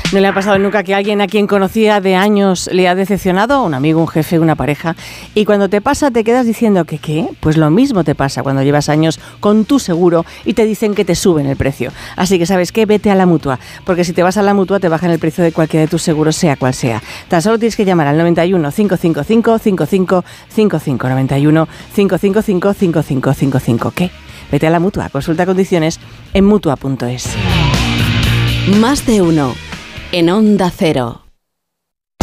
¿No le ha pasado nunca que alguien a quien conocía de años le ha decepcionado? Un amigo, un jefe, una pareja. Y cuando te pasa te quedas diciendo que ¿qué? Pues lo mismo te pasa cuando llevas años con tu seguro y te dicen que te suben el precio. Así que, ¿sabes qué? Vete a la Mutua. Porque si te vas a la Mutua te bajan el precio de cualquiera de tus seguros, sea cual sea. Tan solo tienes que llamar al 91 555 5555. 91 555 5555. ¿Qué? Vete a la Mutua. Consulta condiciones en Mutua.es. Más de uno. En Onda Cero.